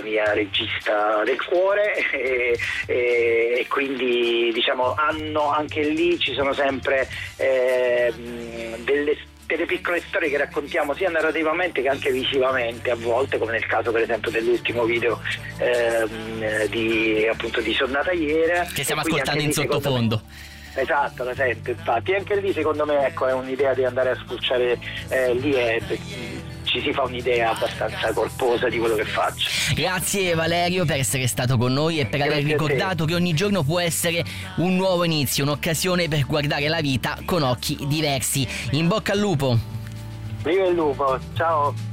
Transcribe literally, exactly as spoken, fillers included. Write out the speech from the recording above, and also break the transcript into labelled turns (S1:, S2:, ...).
S1: mia regista del cuore, e, e, e quindi diciamo hanno anche lì, ci sono sempre eh, delle delle piccole storie che raccontiamo sia narrativamente che anche visivamente a volte, come nel caso per esempio dell'ultimo video ehm, di appunto di Sonnata ieri,
S2: che stiamo ascoltando in sottofondo.
S1: Me, esatto, la sento infatti, anche lì secondo me ecco è un'idea di andare a spulciare eh, lì e ci si fa un'idea abbastanza corposa di quello che faccio.
S2: Grazie Valerio per essere stato con noi e per
S1: Grazie
S2: aver ricordato che ogni giorno può essere un nuovo inizio, un'occasione per guardare la vita con occhi diversi. In bocca al lupo.
S1: Viva il lupo, ciao.